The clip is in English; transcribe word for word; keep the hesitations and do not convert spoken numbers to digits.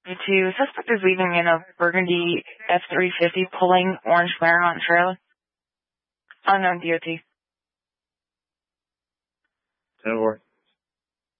Me too. Suspect is leaving in a burgundy F three fifty pulling orange Marymount trailer. Unknown D O T. ten four.